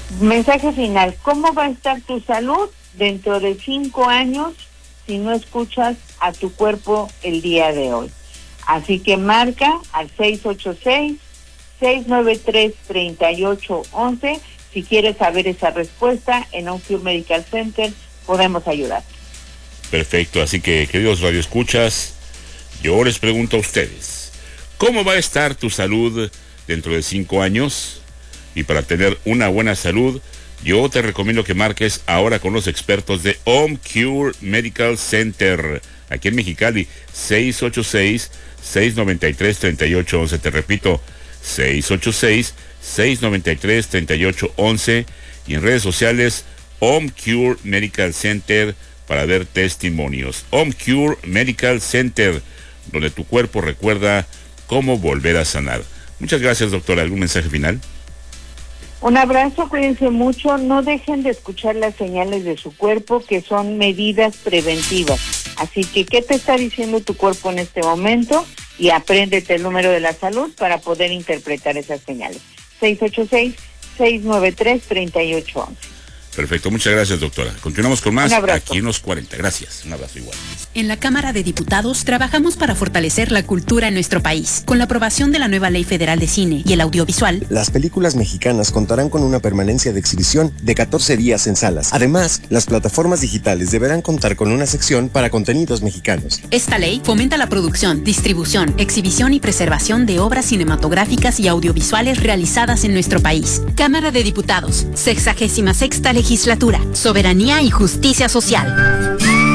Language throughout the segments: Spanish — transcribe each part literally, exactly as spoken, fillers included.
Mensaje final, ¿cómo va a estar tu salud dentro de cinco años si no escuchas a tu cuerpo el día de hoy? Así que marca al seis ocho seis, seis nueve tres, tres ocho uno uno si quieres saber esa respuesta. En OnCure Medical Center podemos ayudar. Perfecto, así que queridos radioescuchas, yo les pregunto a ustedes, ¿cómo va a estar tu salud dentro de cinco años? Y para tener una buena salud, yo te recomiendo que marques ahora con los expertos de OnCure Medical Center, aquí en Mexicali, seis ocho seis, seis nueve tres, tres ocho uno uno. Te repito, seis ocho seis, seis nueve tres, tres ocho uno uno, y en redes sociales, OnCure Medical Center, para ver testimonios. OnCure Medical Center, donde tu cuerpo recuerda cómo volver a sanar. Muchas gracias, doctora. ¿Algún mensaje final? Un abrazo, cuídense mucho, no dejen de escuchar las señales de su cuerpo, que son medidas preventivas. Así que, ¿qué te está diciendo tu cuerpo en este momento? Y apréndete el número de la salud para poder interpretar esas señales. seis ocho seis, seis nueve tres, tres ocho uno uno. Perfecto, muchas gracias, doctora. Continuamos con más aquí en los cuarenta. Gracias, un abrazo igual. En la Cámara de Diputados trabajamos para fortalecer la cultura en nuestro país. Con la aprobación de la nueva Ley Federal de Cine y el Audiovisual, las películas mexicanas contarán con una permanencia de exhibición de catorce días en salas. Además, las plataformas digitales deberán contar con una sección para contenidos mexicanos. Esta ley fomenta la producción, distribución, exhibición y preservación de obras cinematográficas y audiovisuales realizadas en nuestro país. Cámara de Diputados, sexagésima sexta legislatura, soberanía y justicia social.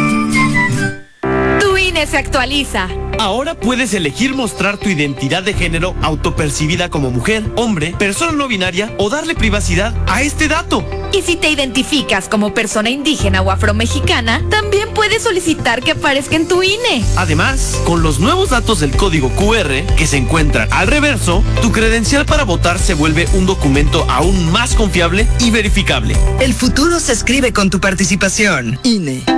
Tu I N E se actualiza. Ahora puedes elegir mostrar tu identidad de género autopercibida como mujer, hombre, persona no binaria o darle privacidad a este dato. Y si te identificas como persona indígena o afromexicana, también puedes solicitar que aparezca en tu I N E. Además, con los nuevos datos del código Q R que se encuentran al reverso, tu credencial para votar se vuelve un documento aún más confiable y verificable. El futuro se escribe con tu participación. I N E.